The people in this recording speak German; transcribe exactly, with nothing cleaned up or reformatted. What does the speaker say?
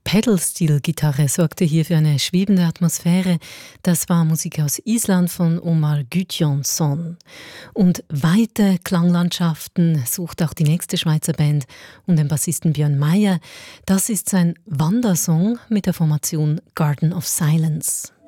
Pedal-Steel-Gitarre sorgte hier für eine schwebende Atmosphäre. Das war Musik aus Island von Omar Gudjonsson. Und weite Klanglandschaften sucht auch die nächste Schweizer Band um den Bassisten Björn Meyer. Das ist sein Wandersong mit der Formation Garden of Silence.